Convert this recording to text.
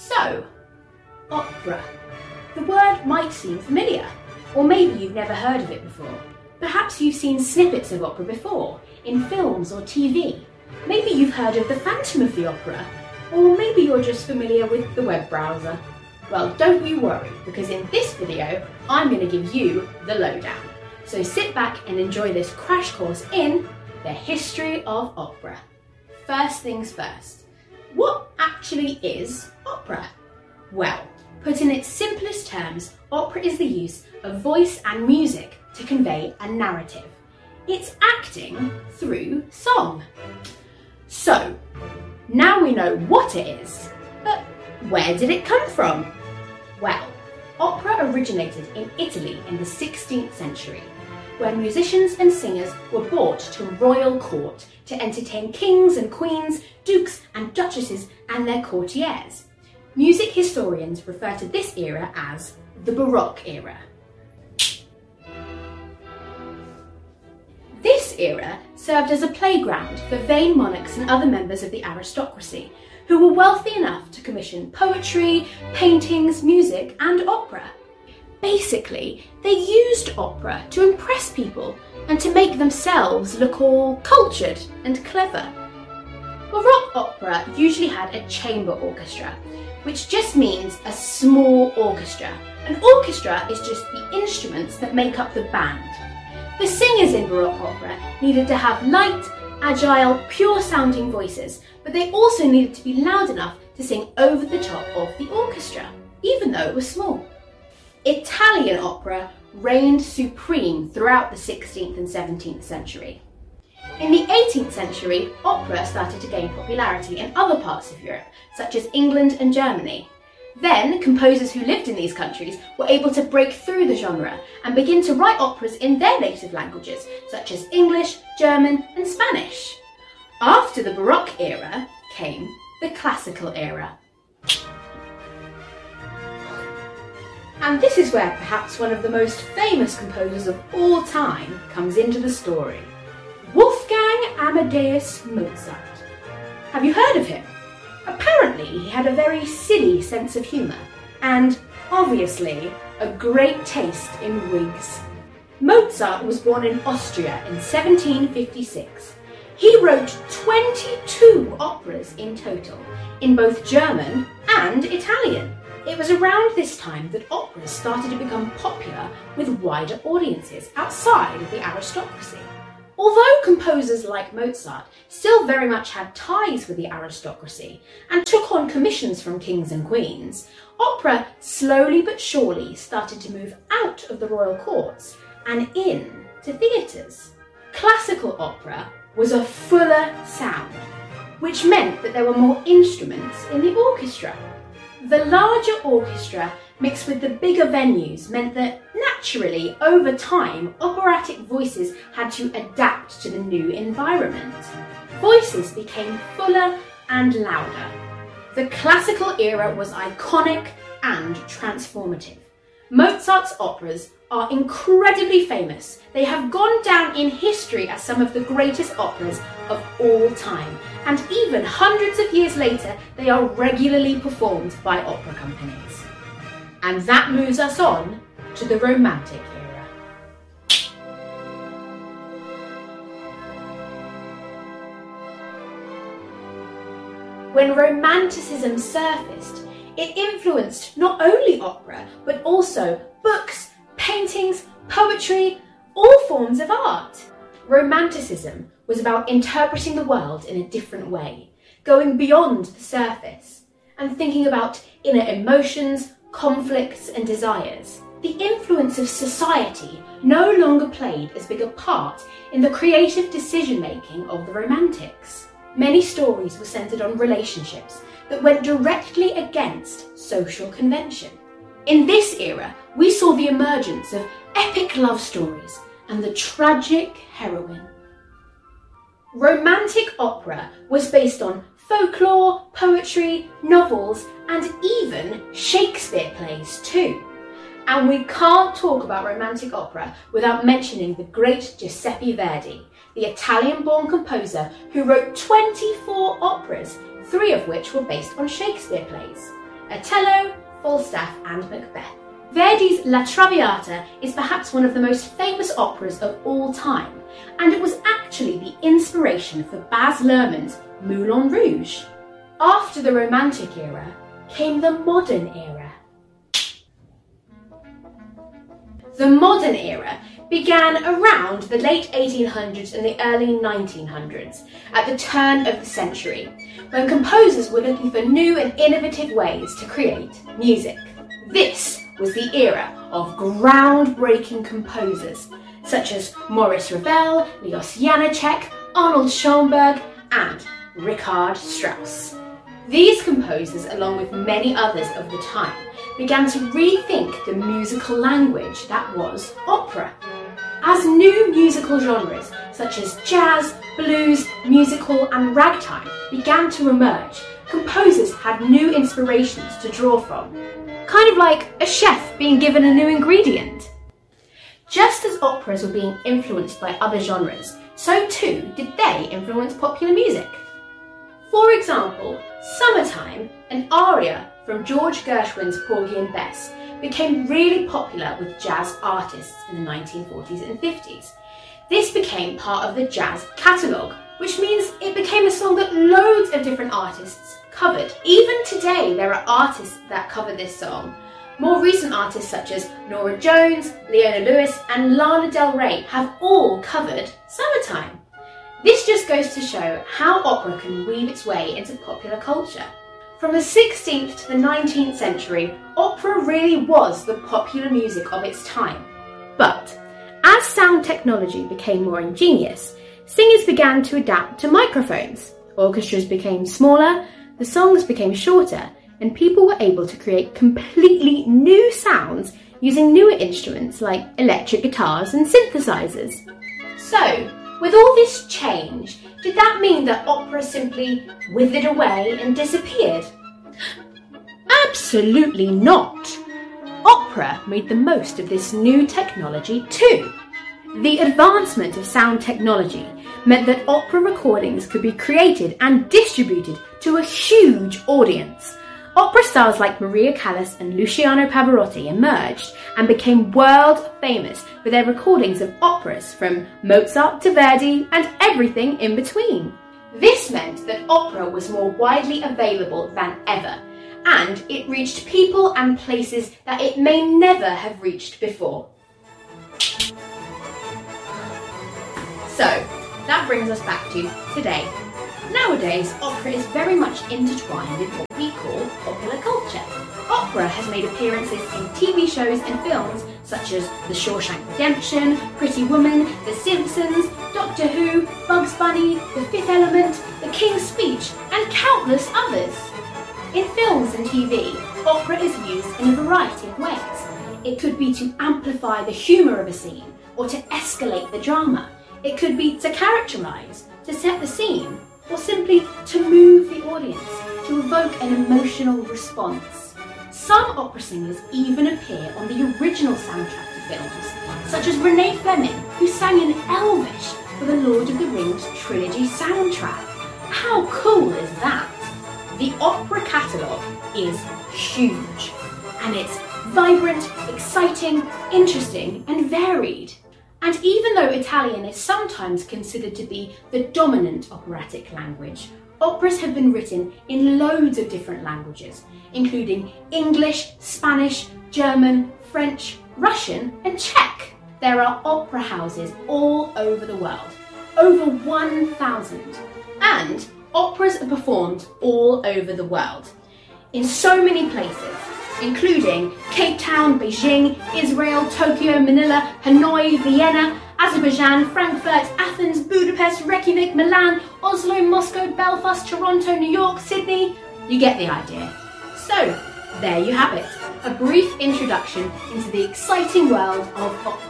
So, opera. The word might seem familiar, or maybe you've never heard of it before. Perhaps you've seen snippets of opera before, in films or TV. Maybe you've heard of the Phantom of the Opera, or maybe you're just familiar with the web browser. Well, don't you worry, because in this video, I'm going to give you the lowdown. So sit back and enjoy this crash course in the history of opera. First things first, what actually is opera? Well, put in its simplest terms, opera is the use of voice and music to convey a narrative. It's acting through song. So, now we know what it is, but where did it come from? Well, opera originated in Italy in the 16th century, where musicians and singers were brought to royal court to entertain kings and queens, dukes and duchesses and their courtiers. Music historians refer to this era as the Baroque era. This era served as a playground for vain monarchs and other members of the aristocracy, who were wealthy enough to commission poetry, paintings, music and opera. Basically, they used opera to impress people and to make themselves look all cultured and clever. Baroque opera usually had a chamber orchestra, which just means a small orchestra. An orchestra is just the instruments that make up the band. The singers in Baroque opera needed to have light, agile, pure-sounding voices, but they also needed to be loud enough to sing over the top of the orchestra, even though it was small. Italian opera reigned supreme throughout the 16th and 17th century. In the 18th century, opera started to gain popularity in other parts of Europe, such as England and Germany. Then, composers who lived in these countries were able to break through the genre and begin to write operas in their native languages, such as English, German and Spanish. After the Baroque era came the Classical era. And this is where perhaps one of the most famous composers of all time comes into the story. Wolfgang Amadeus Mozart. Have you heard of him? Apparently he had a very silly sense of humour and, obviously, a great taste in wigs. Mozart was born in Austria in 1756. He wrote 22 operas in total, in both German and Italian. It was around this time that operas started to become popular with wider audiences outside of the aristocracy. Although composers like Mozart still very much had ties with the aristocracy and took on commissions from kings and queens, opera slowly but surely started to move out of the royal courts and in to theatres. Classical opera was a fuller sound, which meant that there were more instruments in the orchestra. The larger orchestra mixed with the bigger venues meant that, naturally, over time, operatic voices had to adapt to the new environment. Voices became fuller and louder. The classical era was iconic and transformative. Mozart's operas are incredibly famous. They have gone down in history as some of the greatest operas of all time, and even hundreds of years later, they are regularly performed by opera companies. And that moves us on to the Romantic era. When Romanticism surfaced, it influenced not only opera, but also books, paintings, poetry, all forms of art. Romanticism was about interpreting the world in a different way, going beyond the surface, and thinking about inner emotions, conflicts and desires. The influence of society no longer played as big a part in the creative decision-making of the Romantics. Many stories were centred on relationships that went directly against social convention. In this era, we saw the emergence of epic love stories and the tragic heroine. Romantic opera was based on folklore, poetry, novels, and even Shakespeare plays too. And we can't talk about romantic opera without mentioning the great Giuseppe Verdi, the Italian-born composer who wrote 24 operas, 3 of which were based on Shakespeare plays. Otello, Falstaff and Macbeth. Verdi's La Traviata is perhaps one of the most famous operas of all time, and it was actually the inspiration for Baz Luhrmann's Moulin Rouge. After the Romantic era came the Modern era. The Modern era began around the late 1800s and the early 1900s, at the turn of the century, when composers were looking for new and innovative ways to create music. This was the era of groundbreaking composers such as Maurice Ravel, Leos Janáček, Arnold Schoenberg and Richard Strauss. These composers, along with many others of the time, began to rethink the musical language that was opera. As new musical genres such as jazz, blues, musical and ragtime began to emerge, composers had new inspirations to draw from. Kind of like a chef being given a new ingredient. Just as operas were being influenced by other genres, so too did they influence popular music. For example, Summertime, an aria from George Gershwin's Porgy and Bess, became really popular with jazz artists in the 1940s and 50s. This became part of the jazz catalogue, which means it became a song that loads of different artists covered. Even today there are artists that cover this song. More recent artists such as Norah Jones, Leona Lewis and Lana Del Rey have all covered Summertime. This just goes to show how opera can weave its way into popular culture. From the 16th to the 19th century, opera really was the popular music of its time. But as sound technology became more ingenious, singers began to adapt to microphones. Orchestras became smaller, the songs became shorter, and people were able to create completely new sounds using newer instruments like electric guitars and synthesizers. So, with all this change, did that mean that opera simply withered away and disappeared? Absolutely not! Opera made the most of this new technology too. The advancement of sound technology meant that opera recordings could be created and distributed to a huge audience. Opera stars like Maria Callas and Luciano Pavarotti emerged and became world famous for their recordings of operas from Mozart to Verdi and everything in between. This meant that opera was more widely available than ever, and it reached people and places that it may never have reached before. So, that brings us back to today. Nowadays, opera is very much intertwined with what we call popular culture. Opera has made appearances in TV shows and films such as The Shawshank Redemption, Pretty Woman, The Simpsons, Doctor Who, Bugs Bunny, The Fifth Element, The King's Speech, and countless others. In films and TV, opera is used in a variety of ways. It could be to amplify the humour of a scene, or to escalate the drama. It could be to characterise, to set the scene, or simply to move the audience, to evoke an emotional response. Some opera singers even appear on the original soundtrack to films, such as Renee Fleming, who sang in Elvish for the Lord of the Rings trilogy soundtrack. How cool is that? The opera catalogue is huge, and it's vibrant, exciting, interesting, and varied. And even though Italian is sometimes considered to be the dominant operatic language, operas have been written in loads of different languages, including English, Spanish, German, French, Russian, and Czech. There are opera houses all over the world, over 1,000, and operas are performed all over the world, in so many places, including Cape Town, Beijing, Israel, Tokyo, Manila, Hanoi, Vienna, Azerbaijan, Frankfurt, Athens, Budapest, Reykjavik, Milan, Oslo, Moscow, Belfast, Toronto, New York, Sydney. You get the idea. So, there you have it, a brief introduction into the exciting world of opera.